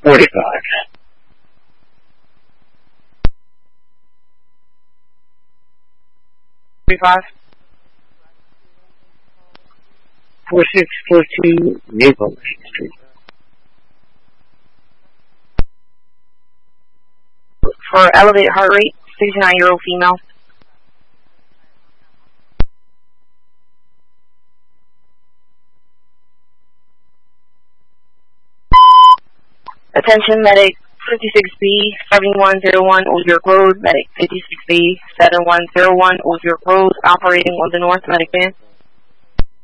45. 4642 Maple Street. For elevated heart rate, 69-year-old female. Attention, medic 56B 7101 Ozark Road, medic 56B 7101 Ozark Road, operating on the north medic van.